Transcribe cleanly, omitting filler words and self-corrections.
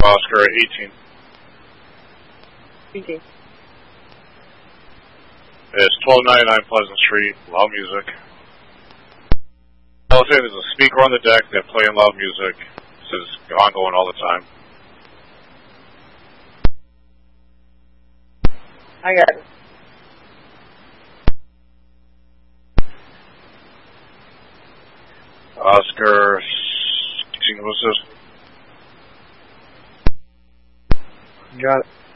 Oscar 18. 18. It's 1299 Pleasant Street, loud music. I'll say there's a speaker on the deck, they're playing loud music. This is ongoing all the time. I got it. Oscar 18, what's this? Got it.